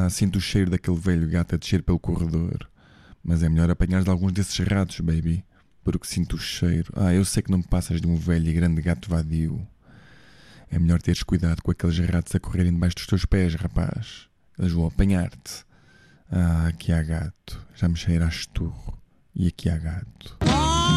sinto o cheiro daquele velho gato a descer pelo corredor. Mas é melhor apanhares alguns desses ratos, baby. Porque sinto o cheiro. Eu sei que não passas de um velho e grande gato vadio. É melhor teres cuidado com aqueles ratos a correrem debaixo dos teus pés, rapaz. Eles vão apanhar-te. Aqui há gato. Já me cheira a esturro. E aqui há gato.